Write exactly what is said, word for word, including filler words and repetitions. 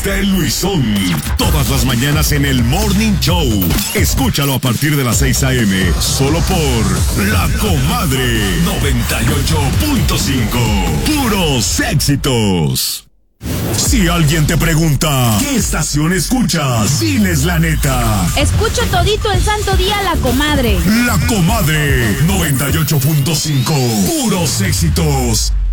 Escucha el Luisón todas las mañanas en el Morning Show. Escúchalo a partir de las seis a.m. solo por La Comadre noventa y ocho punto cinco. Puros éxitos. Si alguien te pregunta ¿qué estación escuchas? Diles la neta. Escucho todito el santo día La Comadre. La Comadre noventa y ocho punto cinco. Puros éxitos.